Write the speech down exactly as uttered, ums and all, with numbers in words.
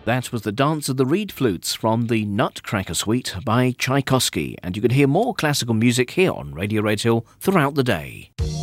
That was the Dance of the Reed Flutes from the Nutcracker Suite by Tchaikovsky, and you can hear more classical music here on Radio Red Hill throughout the day.